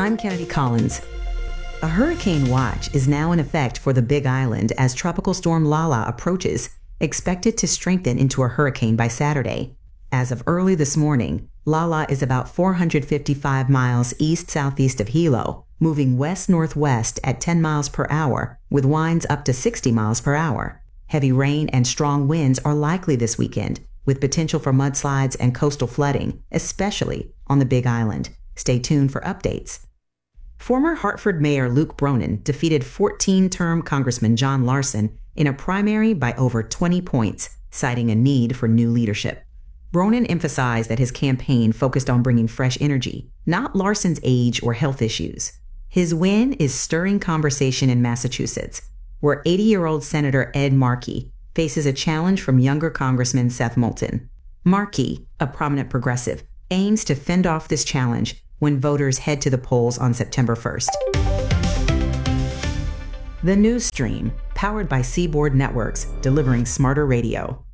I'm Kennedy Collins. A hurricane watch is now in effect for the Big Island as Tropical Storm Lala approaches, expected to strengthen into a hurricane by Saturday. As of early this morning, Lala is about 455 miles east-southeast of Hilo, moving west-northwest at 10 miles per hour, with winds up to 60 miles per hour. Heavy rain and strong winds are likely this weekend, with potential for mudslides and coastal flooding, especially on the Big Island. Stay tuned for updates. Former Hartford Mayor Luke Bronin defeated 14-term Congressman John Larson in a primary by over 20 points, citing a need for new leadership. Bronin emphasized that his campaign focused on bringing fresh energy, not Larson's age or health issues. His win is stirring conversation in Massachusetts, where 80-year-old Senator Ed Markey faces a challenge from younger Congressman Seth Moulton. Markey, a prominent progressive, aims to fend off this challenge when voters head to the polls on September 1st. The News Stream, powered by Seaboard Networks, delivering smarter radio.